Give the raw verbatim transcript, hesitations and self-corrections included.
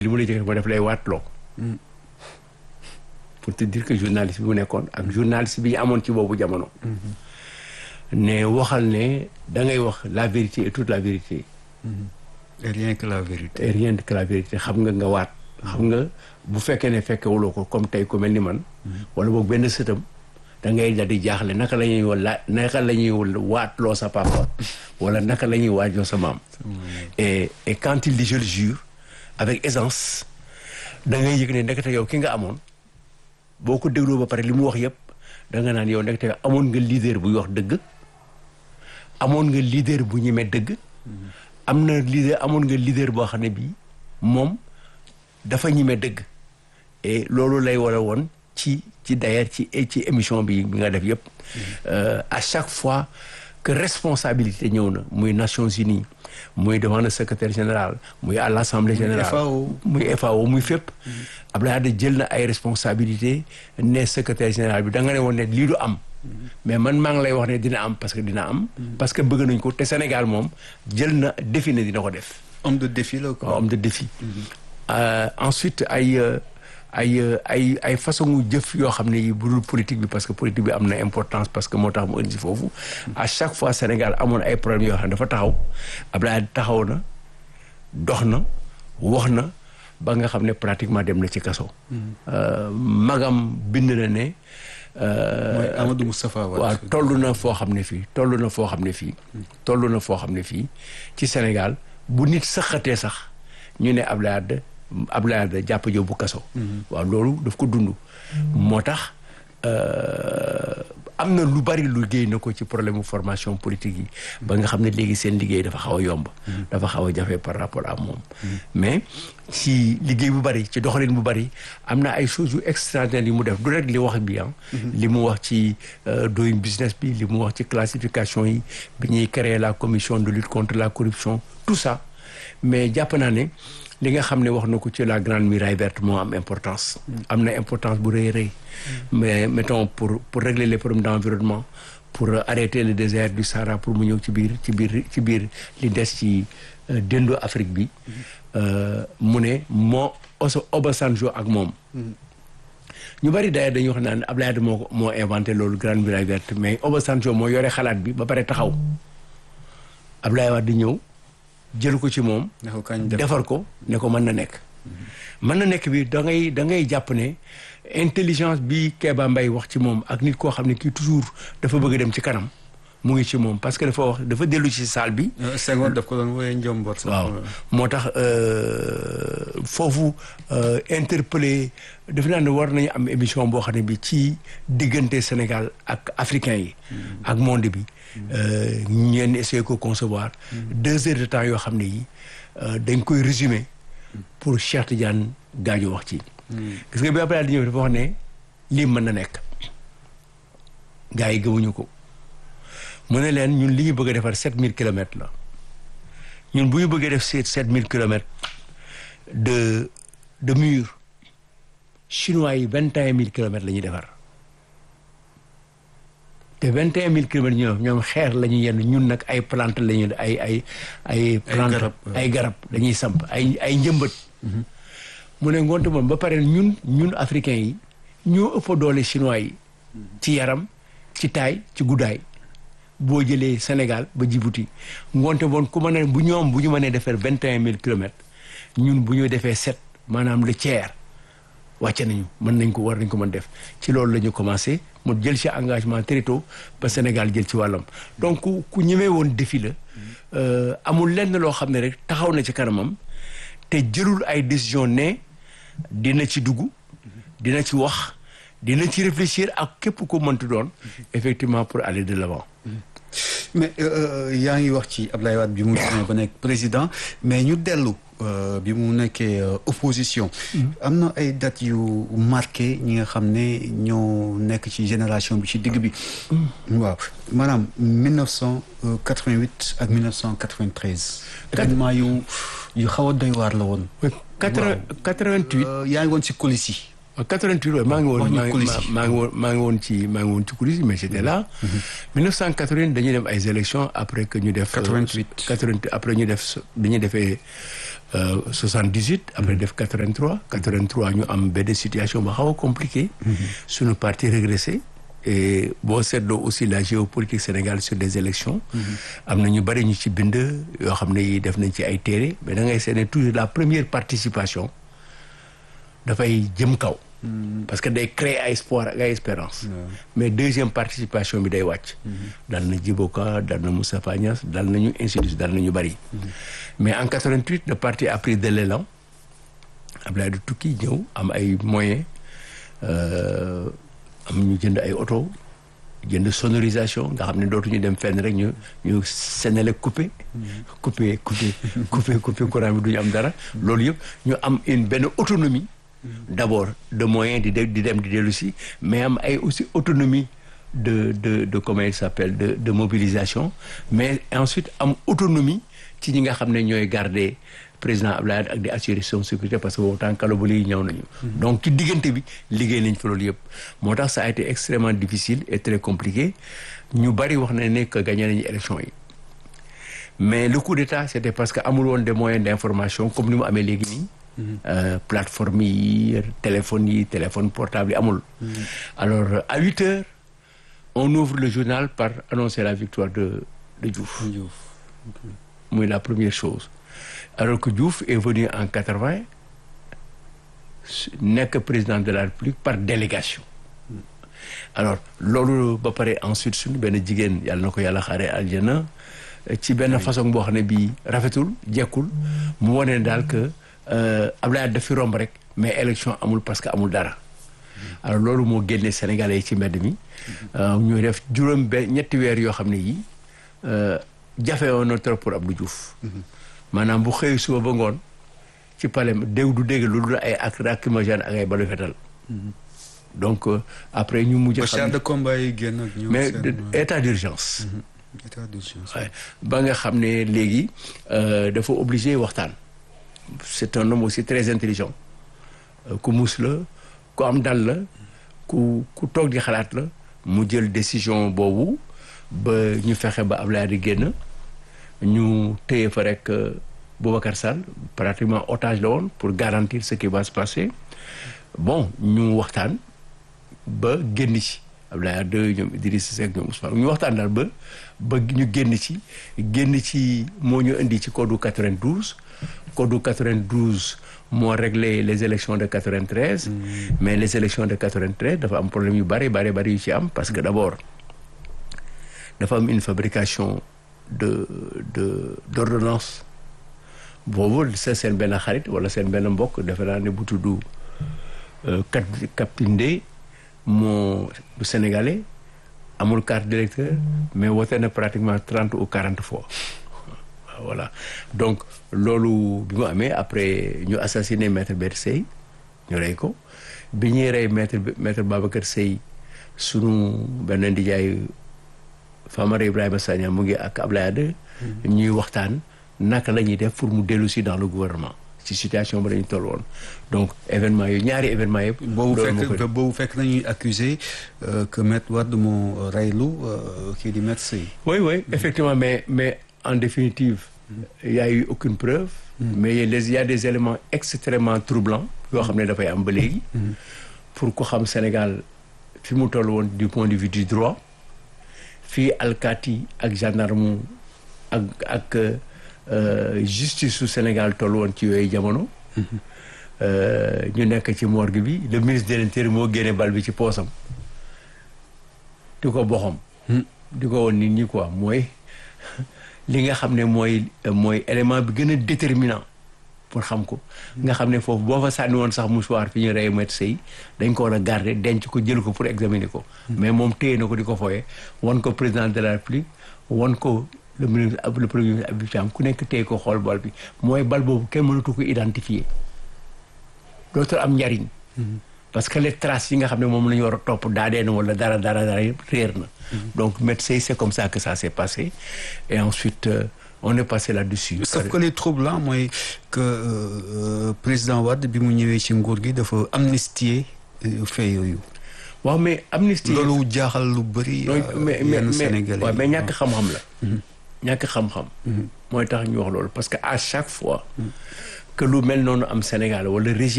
li mu lay jëkk moo def lay waatloo pour te dire que journaliste bi mu nekkoon ak journaliste bi amoon ci boobu jamono ne waxal ne da ngay wax la vérité et toute la vérité et rien que la vérité et rien que la vérité xam nga nga waat xam nga bu fekkee ne fekkewuloo ko comme tey ku mel ni man wala boog benn sëtam da ngay da di jaaxle naka la ñuy wala naka la ñuy waatloo sa papa wala naka la ñuy waajoo sa maam et et quand il dit je le jure avec aisance da ngay yëg ne ndekete yow ki nga amoon boo ko dégloo ba pare li mu wax yëpp da nga naan yow ndekete amoon nga leader buy wax dëgg amoon nga leader bu ñemee dëgg am na leader amoon nga leader boo xam ne bii moom dafa ñemee dëgg et loolu lay war a woon ci ci d'ailleurs ci ci émission bi bi nga def yëpp à chaque fois que responsabilité ñëw na muy Nations Unies muy devant le secrétaire général muy à l'Assemblée générale muy F A O muy fépp Abdoulaye Wade jël na ay responsabilité ne secrétaire général bi da nga ne woon ne lii du am mais man maa ngi lay wax ne dina am parce que dina am parce que bëgg nañ ko te Sénégal moom jël na défi ne dina ko def homme de défi la quoi homme de défi ensuite ay ay ay ay façon jëf yoo xam ne yi bu dul politique bi parce que politique bi am na importance parce que moo tax mu indi si foofu à chaque fois Sénégal amoon ay problèmes yoo xam ne dafa taxaw Abdoulaye taxaw na dox na wax na ba nga xam ne pratiquement dem na ci kaso magam bind na ne mooy Amadou Moustapha Wade waaw toll na foo xam ne fii toll na foo xam ne fii toll na foo xam ne fii ci Sénégal bu nit saxatee sax ñu ne Abdoulaye Wade Abdoulaye Wade jàpp jow bu kaso waaw loolu daf ko dund moo tax am na lu bari lu géey na ko ci problème mu formation politique yi ba nga xam ne léegi seen liggéey dafa xaw a yomb dafa xaw a jafe par rapport à moom mais ci liggéey bu bari ci doxalin bu bari am na ay choses yu extraordinaires yi mu def du rek li wax bi ah li mu wax ci doing business bi li mu wax ci classification yi bi ñuy créer la commission de lutte contre la corruption tout ça mais jàpp naa ne li nga xam ne wax na ko ci la grande muraille verte moo am importance am na importance bu rëy rëy mais mettons pour pour régler les problèmes d'environnement pour arrêter le désert du Sahara pour mu ñëw ci biir ci biir ci biir li des ci déndu Afrique bi mu ne moo oso Obasanjo ak moom ñu bari d'ailleurs dañuy wax naan Abdoulaye Wade moo moo inventé loolu grande muraille verte mais Obasanjo moo yore xalaat bi ba pare taxaw Abdoulaye Wade di ñëw jël ko ci moom defar ko ne ko mën na nekk mën na nekk bi da ngay da ngay jàpp ne intelligence bi Kéba Mbaye wax ci moom ak nit koo xam ne kii toujours dafa bëgg a dem ci kanam mu ngi ci moom parce que dafa wax dafa dellu ci salle bi Senghor daf ko doon wooyee njomboor waaw moo tax foofu interpellé daf naa ne war nañu am émission boo xam ne bi ci diggante Sénégal ak africain yi ak monde bi ñenn essayer ko concevoir deux heures de temps yoo xam ne yi dañ koy résumer pour Cheikh Tidiane Gadio wax ci gis nga bi après di ñëw dafa wax ne lii mën na nekk gars yi gëmuñu ko mu ne leen ñun li ñu bëgg a defar sept mille kilomètres la ñun bu ñu bëggee def sept mille kilomètres de de mur chinois yi vingt et un mille kilomètres la ñuy defar te vingt et un mille kilomètres ñoom ñoom xeer la ñuy yenn ñun nag ay plante la ñuy ay ay ay plante ay garab dañuy samp ay ay njëmbat mu ne ngoonte moom ba pare ñun ñun africains yi ñoo ëpp doole chinois yi ci yaram ci taay ci guddaay boo jëlee Sénégal ba Djibouti ngoonte woon ku mën a bu ñoom bu ñu mënee defee vingt et un mille kilomètres ñun bu ñu defee sept maanaam le tiers wàcce nañu mën nañ ko war nañ ko mën def ci loolu la ñu commencé mu jël ci engagement très tôt ba Sénégal jël ci wàllam donc ku ñemee woon défi la amul lenn loo xam ne rek taxaw na ci kanamam te jëlul ay décision ne dina ci dugg dina ci wax dina ci réfléchir ak képp ko mënti doon effectivement pour aller de l'avant mais yaa ngi wax ci Abdoulaye Wade bi mu demee ba nekk président mais ñu dellu bi mu nekkee opposition am na ay dates yu marqué ñi nga xam ne ñoo nekk ci génération bi ci digg bi waaw maanaam mille neuf cent quatre-vingt-huit ak mille neuf cent quatre-vingt-treize événement yu yu xaw a doy waar la woon quatre-vingt-huit yaa ngi woon ci coulisses yi quatre-vingt-huit maa ngi woon maa ngi woon maa ngi woon ci maa ngi woon ci coulisses mais j'étais là mille neuf cent quatre-vingt dañuy dem ay élections après que ñu def quatre-vingt-huit quatre-vingt-huit après ñu def bi ñu defee soixante-dix-huit après def quatre-vingt-trois quatre-vingt-trois ñu am benn situation ba xaw a compliqué suñu parti régressé et boo seetloo aussi la géopolitique Sénégal sur des élections am na ñu bëri ñu ci bind yoo xam ne yi def nañ ci ay téere mais da ngay seetne toujours la première participation dafay jëm kaw parce que day créer ay espoir ak ay espérance mais deuxième participation bi day wàcc dal na Djibo Ka dal na Moustapha Niasse dal nañu ainsi de suite dal nañu bëri mais en quatre-vingt-huit le parti a pris de l'élan Abdoulaye du tukki ñëw am ay moyens am ñu jënd ay oto jënd sonorisation nga xam ne dootuñu dem fenn rek ñu ñu Senelec coupé coupé coupé coupé coupé courant bi duñu am dara loolu yëpp ñu am une benn autonomie d'abord de moyens di di dem di dellu si mais am ay aussi autonomie de de de comment il s'appelle de de mobilisation mais ensuite am autonomie ci ñi nga xam ne ñooy garder président Abdoulaye ak di assurer son sécurité parce que boobu temps kalabali yi ñëw nañu donc ci diggante bi liggéey nañ fa loolu yëpp moo tax ça a été extrêmement difficile et très compliqué ñu bari wax na ne que gagné nañu élection yi mais le coup d'état c'était parce que amul woon des moyens d'information comme ni mu amee léegi nii Euh, plateforme yi téléphone yi téléphone portable yi amul alors à huit heures on ouvre le journal par annoncer la victoire de de Diouf muy la première chose alors que Diouf est venu en quatre-vingt nekk président de la République par délégation alors loolu ba pare ensuite suñu benn jigéen yàlla na ko yàlla xaare aljana ci benn façon boo xam ne bii rafetul jekkul mu wane daal que Abdoulaye daf fi romb rek mais élection amul parce que amul dara alors loolu moo génne Sénégalais yi ci mbedd mi ñuy def juróom benn ñetti weer yoo xam ne yi jafe woon na trop pour Abdou Diouf maanaam bu xëy suba ba ngoon ci palais dégg du dégg lu dul ay ak lacrymogène ak ay balu fetal donc après ñu mujj xam de combat yi génn ak mais état d'urgence état d'urgence ba nga xam ne léegi dafa obligé waxtaan c'est un homme aussi très intelligent ku mus la ku am dal la ku ku toog di xalaat la mu jël décision boobu ba ñu fexe ba Abdoulaye di génn ñu téye fa rek Boubacar Sall pratiquement otage la woon pour garantir ce qui va se passer bon ñu waxtaan ba génn ci Abdoulaye de ñoom Idrissa Seck ñoom Ousmane ñu waxtaan daal ba ba ñu génn ci génn ci moo ñu indi ci code quatre-vingt-douze code quatre-vingt-douze moo réglé les élections de quatre-vingt-treize mmh. mais les élections de quatre-vingt-treize dafa am problème yu bari bari bari yu ci am parce que d'abord dafa am une fabrication de de d'ordonnance boobu sa seen benn xarit wala seen benn mbokk defe naa ne bu tudd kat Captain Ndeye moo bu sénégalais amul carte d'électeur mais wote na pratiquement trente ou quarante fois voilà donc loolu bi mu amee après ñu assassiné maître Babacar Seye ñu rey ko bi ñuy rey maître maître Babacar Seye sunu benn ndijaay Famara Ibrahima Sagna mu ngi ak Ablaye Wade ñuy waxtaan naka la ñuy def pour mu dellu si dans le gouvernement ci situation ba dañu toll woon donc événement yooyu ñaari événement yëpp. boobu fekk boobu fekk nañuy accusé que maître Wade moo reylu kii di maître Seye. oui oui effectivement mais mais en définitive. il y a eu aucune preuve. mais il y a des éléments extrêmement troublants yoo xam ne dafay am ba léegi. pour ko xam Sénégal fi mu toll woon du point de vue du droit fii alkaati ak gendarme ak ak justice su Sénégal toll woon ci yooyu jamono. ñu nekk ci morgue bi le ministre de l'Intérieur moo génne bal bi ci poosam di ko boxam. di ko woon nit ñi quoi mooy. li nga xam ne mooy mooy élément bi gën a déterminant pour xam ko nga xam ne foofu boo fa sànni woon sax mouchoir fi ñu rey maître Seye dañ ko war a garder denc ko jël ko pour examiner ko mais moom téye na ko di ko fooye wan ko président de la République wan ko le ministre le premier ministre Habib Thiam ku nekk téye ko xool bal bi mooy bal boobu kenn mënatu ko identifier dootul am njariñ parce que les traces yi nga xam ne moom la ñu war a topp daadee na wala dara dara dara yëpp réer na donc maître Seye c'est comme ça que ça s'est passé et ensuite euh, on est passé là-dessus. sauf que les troublants mooy que euh, président Wade bi mu ñëwee ci nguur gi dafa amnistier fait yooyu. waaw mais amnistie loolu jaaxal lu bëri. mais mais Sénégalais waaw mais ñàkk xam-xam la. ñàkk xam-xam. mooy tax ñu wax loolu parce que à chaque fois. que lu mel noonu am Sénégal wala régime